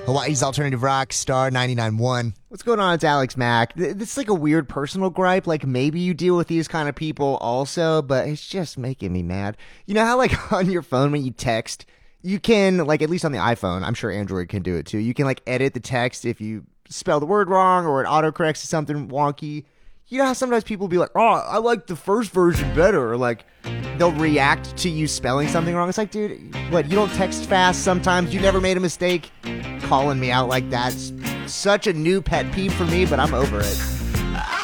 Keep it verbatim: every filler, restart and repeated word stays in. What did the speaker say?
Hawaii's Alternative Rock, Star ninety-nine point one. What's going on? It's Alex Mack. This is like a weird personal gripe. Like maybe you deal with these kind of people also, but it's just making me mad. You know how like on your phone when you text, you can like, at least on the iPhone, I'm sure Android can do it too. You can like edit the text if you spell the word wrong or it autocorrects to something wonky. You know how sometimes people be like, oh, I like the first version better, or like they'll react to you spelling something wrong. It's like, dude, what, you don't text fast sometimes? You never made a mistake? Calling me out like that's such a new pet peeve for me, but I'm over it.